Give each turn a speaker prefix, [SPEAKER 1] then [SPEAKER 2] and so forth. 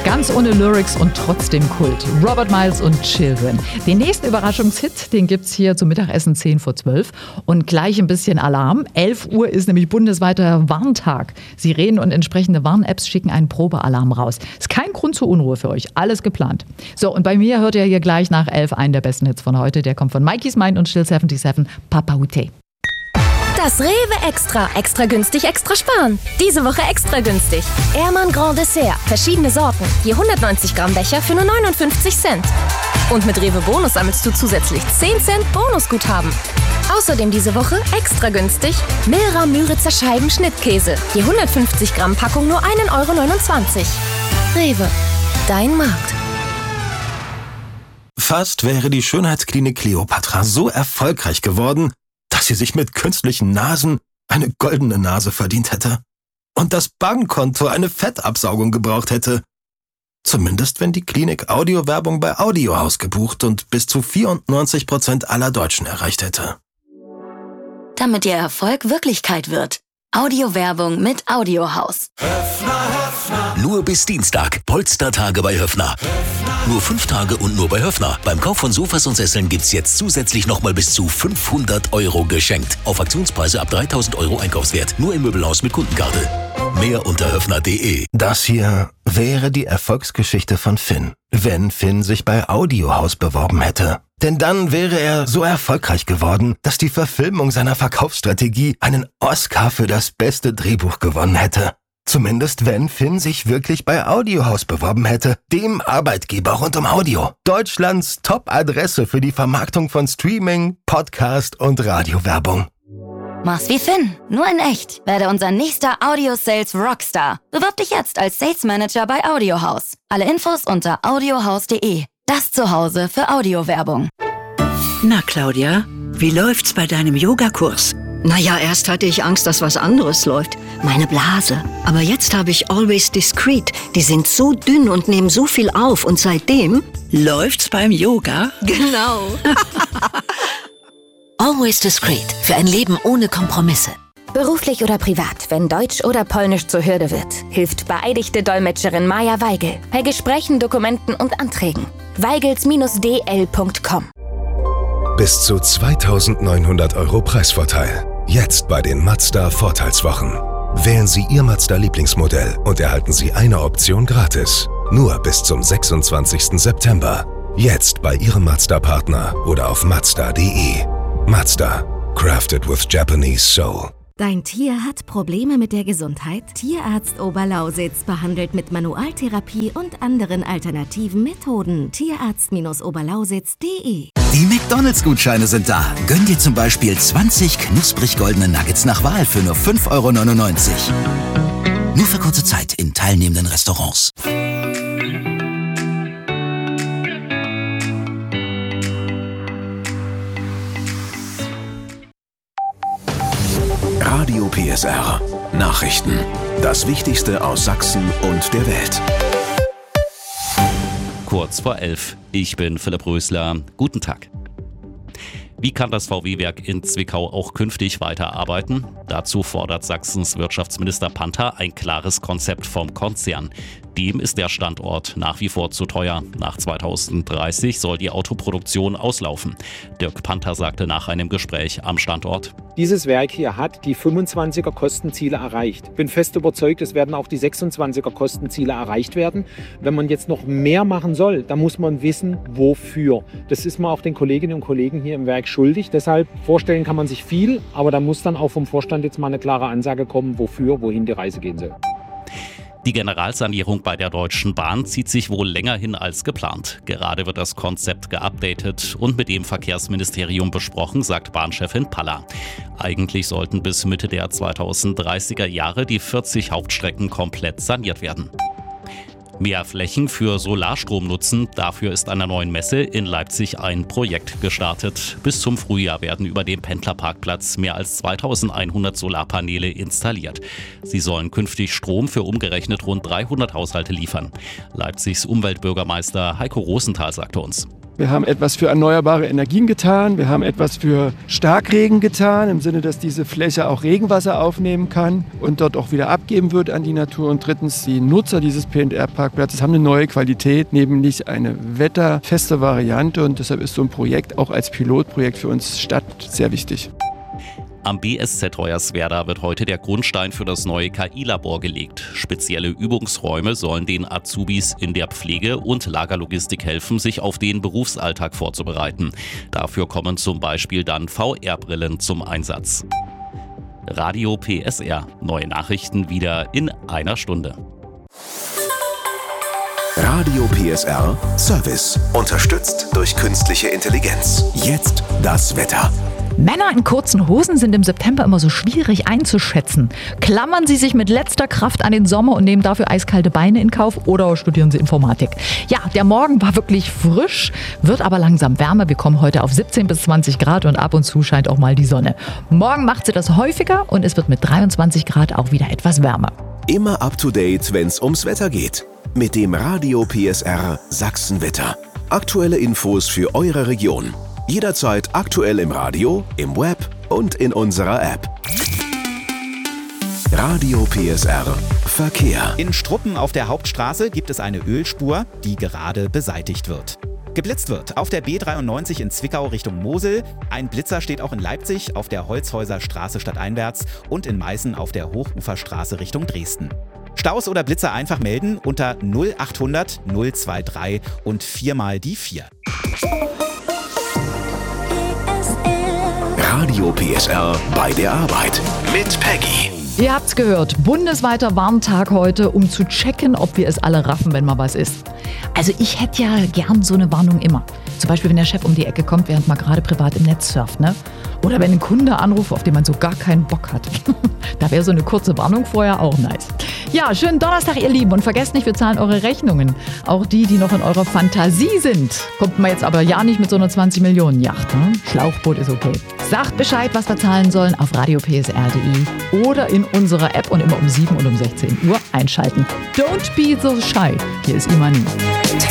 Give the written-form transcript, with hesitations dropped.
[SPEAKER 1] Ganz ohne Lyrics und trotzdem Kult. Robert Miles und Children. Den nächsten Überraschungshit, den gibt's hier zum Mittagessen 10 vor 12. Und gleich ein bisschen Alarm. 11 Uhr ist nämlich bundesweiter Warntag. Sirenen und entsprechende Warn-Apps schicken einen Probealarm raus. Ist kein Grund zur Unruhe für euch. Alles geplant. So, und bei mir hört ihr hier gleich nach 11 einen der besten Hits von heute. Der kommt von Mikey's Mind und Still 77, Papa Ute.
[SPEAKER 2] Das Rewe Extra. Extra günstig, extra sparen. Diese Woche extra günstig. Ehrmann Grand Dessert. Verschiedene Sorten. Je 190 Gramm Becher für nur 59 Cent. Und mit Rewe Bonus sammelst du zusätzlich 10 Cent Bonusguthaben. Außerdem diese Woche extra günstig Milra Müritzer Scheiben Schnittkäse. Je 150 Gramm Packung nur 1,29 Euro. Rewe. Dein Markt.
[SPEAKER 3] Fast wäre die Schönheitsklinik Kleopatra so erfolgreich geworden, dass sie sich mit künstlichen Nasen eine goldene Nase verdient hätte und das Bankkonto eine Fettabsaugung gebraucht hätte. Zumindest wenn die Klinik Audiowerbung bei Audiohaus gebucht und bis zu 94% aller Deutschen erreicht hätte.
[SPEAKER 4] Damit Ihr Erfolg Wirklichkeit wird. Audiowerbung mit Audiohaus.
[SPEAKER 5] Nur bis Dienstag. Polstertage bei Höffner. Nur 5 Tage und nur bei Höffner. Beim Kauf von Sofas und Sesseln gibt's jetzt zusätzlich nochmal bis zu 500 Euro geschenkt. Auf Aktionspreise ab 3.000 Euro Einkaufswert. Nur im Möbelhaus mit Kundenkarte. Mehr unter höffner.de.
[SPEAKER 3] Das hier wäre die Erfolgsgeschichte von Finn, wenn Finn sich bei Audiohaus beworben hätte. Denn dann wäre er so erfolgreich geworden, dass die Verfilmung seiner Verkaufsstrategie einen Oscar für das beste Drehbuch gewonnen hätte. Zumindest wenn Finn sich wirklich bei Audiohaus beworben hätte, dem Arbeitgeber rund um Audio. Deutschlands Top-Adresse für die Vermarktung von Streaming, Podcast und Radiowerbung.
[SPEAKER 4] Mach's wie Finn, nur in echt. Werde unser nächster Audio-Sales Rockstar. Bewirb dich jetzt als Sales Manager bei Audiohaus. Alle Infos unter audiohaus.de. Das Zuhause für Audiowerbung.
[SPEAKER 6] Na Claudia, wie läuft's bei deinem Yogakurs?
[SPEAKER 7] Naja, erst hatte ich Angst, dass was anderes läuft. Meine Blase. Aber jetzt habe ich Always Discreet. Die sind so dünn und nehmen so viel auf. Und seitdem...
[SPEAKER 6] Läuft's beim Yoga?
[SPEAKER 7] Genau.
[SPEAKER 4] Always Discreet. Für ein Leben ohne Kompromisse.
[SPEAKER 2] Beruflich oder privat, wenn Deutsch oder Polnisch zur Hürde wird, hilft beeidigte Dolmetscherin Maja Weigel bei Gesprächen, Dokumenten und Anträgen. weigels-dl.com.
[SPEAKER 8] Bis zu 2.900 Euro Preisvorteil. Jetzt bei den Mazda Vorteilswochen. Wählen Sie Ihr Mazda-Lieblingsmodell und erhalten Sie eine Option gratis. Nur bis zum 26. September. Jetzt bei Ihrem Mazda-Partner oder auf Mazda.de. Mazda. Crafted with Japanese Soul.
[SPEAKER 9] Dein Tier hat Probleme mit der Gesundheit? Tierarzt Oberlausitz behandelt mit Manualtherapie und anderen alternativen Methoden. Tierarzt-Oberlausitz.de.
[SPEAKER 5] Die McDonalds-Gutscheine sind da. Gönn dir zum Beispiel 20 knusprig goldene Nuggets nach Wahl für nur 5,99 Euro. Nur für kurze Zeit in teilnehmenden Restaurants.
[SPEAKER 8] Radio PSR. Nachrichten. Das Wichtigste aus Sachsen und der Welt.
[SPEAKER 10] Kurz vor 11. Ich bin Philipp Rösler. Guten Tag. Wie kann das VW-Werk in Zwickau auch künftig weiterarbeiten? Dazu fordert Sachsens Wirtschaftsminister Panther ein klares Konzept vom Konzern. Dem ist der Standort nach wie vor zu teuer. Nach 2030 soll die Autoproduktion auslaufen. Dirk Panther sagte nach einem Gespräch am Standort:
[SPEAKER 11] Dieses Werk hier hat die 25er Kostenziele erreicht. Ich bin fest überzeugt, es werden auch die 26er Kostenziele erreicht werden. Wenn man jetzt noch mehr machen soll, dann muss man wissen, wofür. Das ist man auch den Kolleginnen und Kollegen hier im Werk schuldig. Deshalb vorstellen kann man sich viel, aber da muss dann auch vom Vorstand jetzt mal eine klare Ansage kommen, wofür, wohin die Reise gehen soll.
[SPEAKER 10] Die Generalsanierung bei der Deutschen Bahn zieht sich wohl länger hin als geplant. Gerade wird das Konzept geupdatet und mit dem Verkehrsministerium besprochen, sagt Bahnchefin Paller. Eigentlich sollten bis Mitte der 2030er Jahre die 40 Hauptstrecken komplett saniert werden. Mehr Flächen für Solarstrom nutzen, dafür ist an der neuen Messe in Leipzig ein Projekt gestartet. Bis zum Frühjahr werden über dem Pendlerparkplatz mehr als 2100 Solarpaneele installiert. Sie sollen künftig Strom für umgerechnet rund 300 Haushalte liefern. Leipzigs Umweltbürgermeister Heiko Rosenthal sagte uns:
[SPEAKER 12] Wir haben etwas für erneuerbare Energien getan. Wir haben etwas für Starkregen getan, im Sinne, dass diese Fläche auch Regenwasser aufnehmen kann und dort auch wieder abgeben wird an die Natur. Und drittens, die Nutzer dieses P&R-Parkplatzes haben eine neue Qualität, nämlich eine wetterfeste Variante. Und deshalb ist so ein Projekt auch als Pilotprojekt für uns Stadt sehr wichtig.
[SPEAKER 10] Am BSZ Hoyerswerda wird heute der Grundstein für das neue KI-Labor gelegt. Spezielle Übungsräume sollen den Azubis in der Pflege und Lagerlogistik helfen, sich auf den Berufsalltag vorzubereiten. Dafür kommen zum Beispiel dann VR-Brillen zum Einsatz. Radio PSR. Neue Nachrichten wieder in einer Stunde.
[SPEAKER 8] Radio PSR Service. Unterstützt durch künstliche Intelligenz. Jetzt das Wetter.
[SPEAKER 1] Männer in kurzen Hosen sind im September immer so schwierig einzuschätzen. Klammern sie sich mit letzter Kraft an den Sommer und nehmen dafür eiskalte Beine in Kauf oder studieren sie Informatik? Ja, der Morgen war wirklich frisch, wird aber langsam wärmer. Wir kommen heute auf 17 bis 20 Grad und ab und zu scheint auch mal die Sonne. Morgen macht sie das häufiger und es wird mit 23 Grad auch wieder etwas wärmer.
[SPEAKER 8] Immer up to date, wenn's ums Wetter geht. Mit dem Radio PSR Sachsenwetter. Aktuelle Infos für eure Region. Jederzeit aktuell im Radio, im Web und in unserer App. Radio PSR Verkehr.
[SPEAKER 13] In Struppen auf der Hauptstraße gibt es eine Ölspur, die gerade beseitigt wird. Geblitzt wird auf der B93 in Zwickau Richtung Mosel. Ein Blitzer steht auch in Leipzig auf der Holzhäuser Straße stadteinwärts und in Meißen auf der Hochuferstraße Richtung Dresden. Staus oder Blitzer einfach melden unter 0800 023 und 4 mal die 4.
[SPEAKER 8] Radio PSR bei der Arbeit mit Peggy.
[SPEAKER 1] Ihr habt's gehört, bundesweiter Warntag heute, um zu checken, ob wir es alle raffen, wenn mal was ist. Also ich hätte ja gern so eine Warnung immer. Zum Beispiel, wenn der Chef um die Ecke kommt, während man gerade privat im Netz surft, ne? Oder wenn ein Kunde anruft, auf den man so gar keinen Bock hat. Da wäre so eine kurze Warnung vorher auch nice. Ja, schönen Donnerstag, ihr Lieben. Und vergesst nicht, wir zahlen eure Rechnungen. Auch die noch in eurer Fantasie sind. Kommt man jetzt aber ja nicht mit so einer 20-Millionen-Yacht. Ne? Schlauchboot ist okay. Sagt Bescheid, was wir zahlen sollen auf radiopsr.de oder in unserer App und immer um 7 und um 16 Uhr einschalten. Don't be so shy. Hier ist Imani.